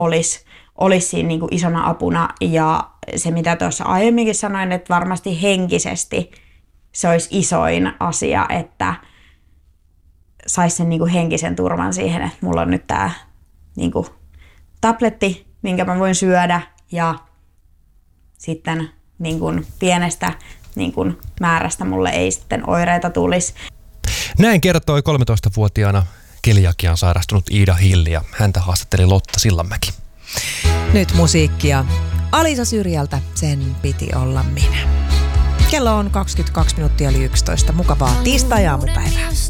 olisi siinä niin kuin isona apuna. Ja se, mitä tuossa aiemminkin sanoin, että varmasti henkisesti se olisi isoin asia, että saisi sen niin kuin henkisen turvan siihen, että mulla on nyt tämä niin kuin tabletti, minkä mä voin syödä, ja sitten niin kuin pienestä niin kuin määrästä mulle ei sitten oireita tulisi. Näin kertoi 13-vuotiaana keliakiaan sairastunut Iida Hilli, ja häntä haastatteli Lotta Sillanmäki. Nyt musiikkia. Alisa Syrjältä Sen piti olla minä. Kello on 22 minuuttia yli 11. Mukavaa tiistai-aamupäivää.